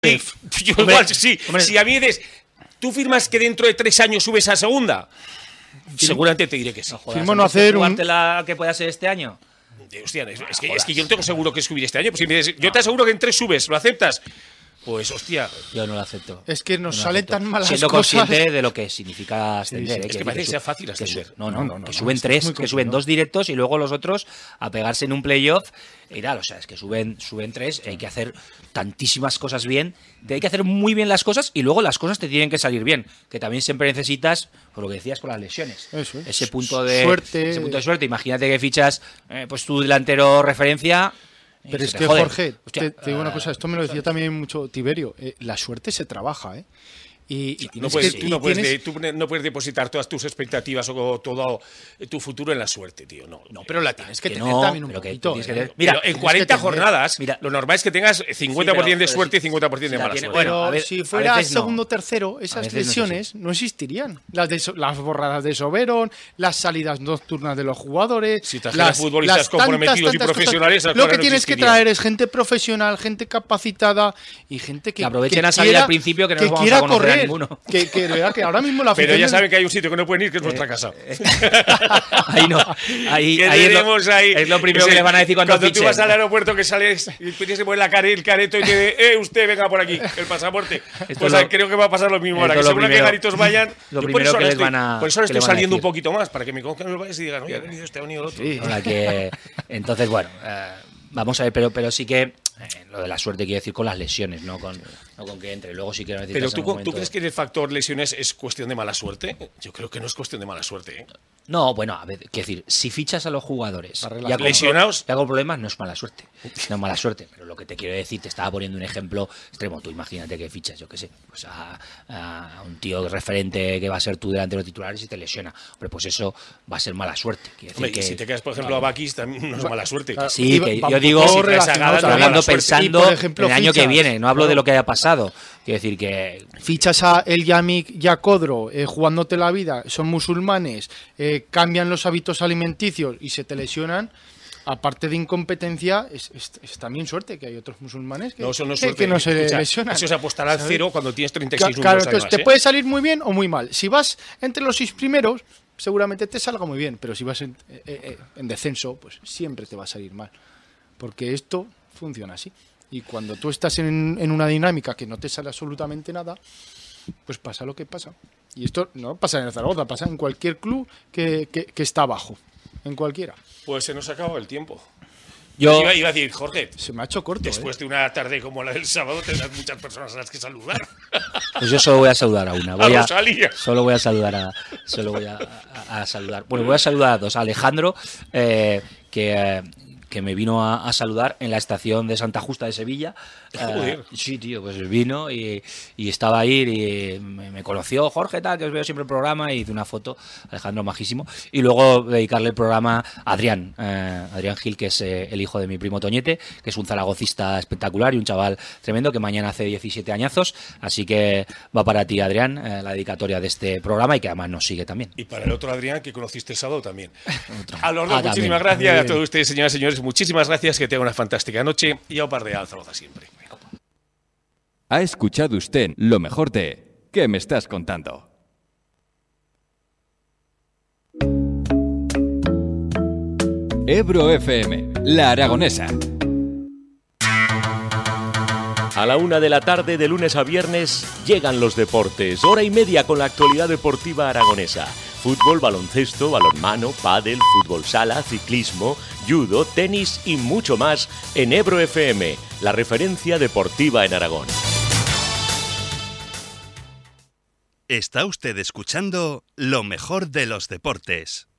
Yo igual, sí. Si a mí dices, ¿tú firmas que dentro de 3 años subes a segunda? Seguramente te diré que sí. Firmo no hacer la que pueda ser este año. Hostia, es que yo no tengo seguro que subir este año. Pues si me dices, yo te aseguro que en 3 subes, ¿lo aceptas? Pues hostia. Yo no lo acepto. Es que nos salen tan malas siendo cosas. Siendo consciente de lo que significa ascender. Es que parece que sea fácil ascender. No, que suben 3, que suben 2 directos y luego los otros a pegarse en un playoff y tal. O sea, es que suben 3, hay que hacer tantísimas cosas bien, hay que hacer muy bien las cosas y luego las cosas te tienen que salir bien. Que también siempre necesitas, por lo que decías con las lesiones, eso es. ese punto de suerte. Imagínate que fichas pues tu delantero referencia. Pero es que, Jorge, te digo una cosa, esto me lo decía también mucho Tiberio, la suerte se trabaja, ¿eh? Y tú no puedes depositar todas tus expectativas o todo tu futuro en la suerte, tío. No, pero la tienes que tener también un poquito. Mira, en 40 jornadas, lo normal es que tengas 50% de suerte y 50% de mala suerte. Pero si fuera segundo o tercero, esas lesiones no existirían. Las borradas de Soberon, las salidas nocturnas de los jugadores. Si trajeras futbolistas comprometidos y profesionales, lo que tienes que traer es gente profesional, gente capacitada y gente que aprovechen a salir al principio que no nos vamos a conocer. Que ahora mismo la Pero ya saben que hay un sitio que no pueden ir, que es nuestra casa. Ahí no. Ahí es lo primero que les van a decir cuando tú vas al aeropuerto, que sales y tienes que poner el careto y te dice, usted venga por aquí, el pasaporte. Pues creo que va a pasar lo mismo ahora. Que seguro que garitos vayan. Lo primero que les van a. Por eso ahora estoy saliendo un poquito más, para que me conozcan los valles y digan, oye, ha venido este, ha venido el otro. Entonces, bueno. Vamos a ver, pero sí que lo de la suerte quiere decir con las lesiones, no con que entre. Luego sí que necesitas. Pero ¿tú crees que el factor lesiones es cuestión de mala suerte? Yo creo que no es cuestión de mala suerte, ¿eh? No, bueno, a ver, quiero decir, si fichas a los jugadores lesionados, ya con problemas, no es mala suerte. No es mala suerte, pero lo que te quiero decir, te estaba poniendo un ejemplo extremo. Tú imagínate que fichas, yo qué sé, pues a un tío referente que va a ser tu delantero titular y se te lesiona. Hombre, pues eso va a ser mala suerte. Hombre, que si te quedas, por ejemplo, a Bakis, también no es mala suerte. Sí, que yo digo, hablando pensando en el año que viene, no hablo de lo que haya pasado. Quiero decir que fichas a El Yamik y a Codro jugándote la vida, son musulmanes, cambian los hábitos alimenticios y se te lesionan. Aparte de incompetencia, es también suerte, que hay otros musulmanes que no se lesionan. Eso es apostar al cero cuando tienes 36 Claro, entonces te puede salir muy bien o muy mal. Si vas entre los 6 primeros, seguramente te salga muy bien, pero si vas en descenso, pues siempre te va a salir mal. Porque esto funciona así. Y cuando tú estás en una dinámica que no te sale absolutamente nada, pues pasa lo que pasa. Y esto no pasa en el Zaragoza, pasa en cualquier club que está abajo. En cualquiera. Pues se nos acaba el tiempo. Yo iba a decir, Jorge, se me ha hecho corto. Después de una tarde como la del sábado, tendrás muchas personas a las que saludar. Pues yo solo voy a saludar a una. Solo voy a saludar a saludar. Bueno, voy a saludar a dos. A Alejandro, que me vino a saludar en la estación de Santa Justa de Sevilla. Sí, tío, pues vino y estaba ahí y me conoció, Jorge, tal, que os veo siempre el programa, y hice una foto, Alejandro, majísimo. Y luego dedicarle el programa a Adrián Gil, que es el hijo de mi primo Toñete, que es un zaragocista espectacular y un chaval tremendo que mañana hace 17 añazos. Así que va para ti, Adrián, la dedicatoria de este programa, y que además nos sigue también. Y para el otro Adrián, que conociste el sábado también. A los dos, muchísimas gracias. A todos ustedes, señoras y señores, muchísimas gracias, que tengan una fantástica noche y a Opardear Zaragoza siempre. Ha escuchado usted lo mejor de ¿Qué me estás contando? Ebro FM, La Aragonesa. A la 1 de la tarde, de lunes a viernes, llegan los deportes. Hora y media con la actualidad deportiva aragonesa. Fútbol, baloncesto, balonmano, pádel, fútbol sala, ciclismo, judo, tenis y mucho más en Ebro FM, la referencia deportiva en Aragón. Está usted escuchando lo mejor de los deportes.